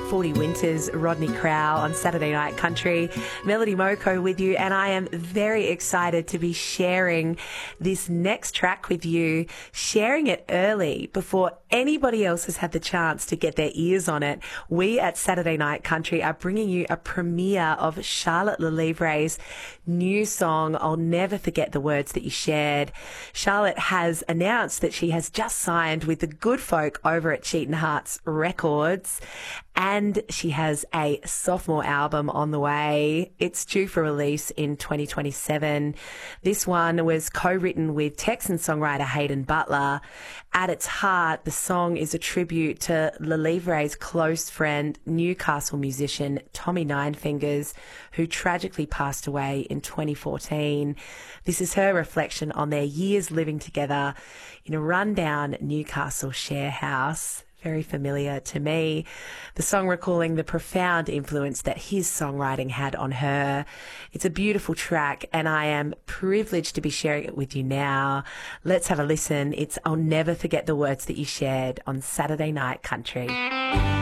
40 Winters, Rodney Crowell on Saturday Night Country. Melody Moko with you, and I am very excited to be sharing this next track with you, sharing it early before anybody else has had the chance to get their ears on it. We at Saturday Night Country are bringing you a premiere of Charlotte Lelivre's new song, I'll Never Forget the Words That You Shared. Charlotte has announced that she has just signed with the good folk over at Cheatin' Hearts Records, and she has a sophomore album on the way. It's due for release in 2027. This one was co-written with Texan songwriter Hayden Butler. At its heart, the song is a tribute to Lelivre's close friend, Newcastle musician Tommy Ninefingers, who tragically passed away in 2014. This is her reflection on their years living together in a rundown Newcastle share house. Very familiar to me. The song recalling the profound influence that his songwriting had on her. It's a beautiful track, and I am privileged to be sharing it with you now. Let's have a listen. It's I'll Never Forget the Words That You Shared on Saturday Night Country.